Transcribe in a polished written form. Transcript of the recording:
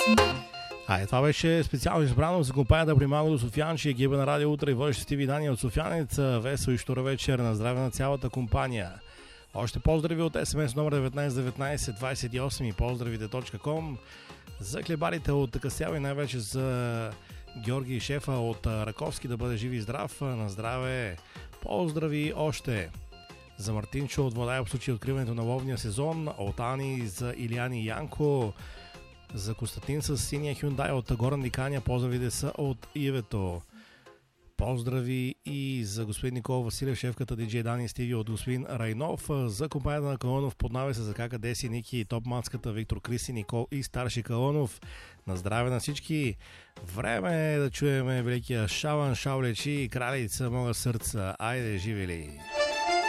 Това беше специално избрано за компанията Примало до Софиянчи, екипа на Радио Утре и водещите видания от Софиянец. Весел и штора вечер, на здраве на цялата компания. Още поздрави от СМС номер 191928 и поздравите.com за хлебарите от Касява и най-вече за Георги Шефа от Раковски, да бъде жив и здрав. На здраве, поздрави още за Мартинчо от Владай в случай откриването на ловния сезон, от Ани за Илияни и Янко, за Константин с синия Хюндай от Горна Диканя, поздравите са от Ивето. Поздрави и за господин Никола Василев, шефката диджей Дани Стиви от господин Райнов, за компанията на Калонов под навеса за Кака Деси, Ники, топ-мацката Виктор Криси, Никол и старши Калонов. На здраве на всички! Време е да чуем великия Шаван Шаулечи и кралица Мога сърца. Айде, живели!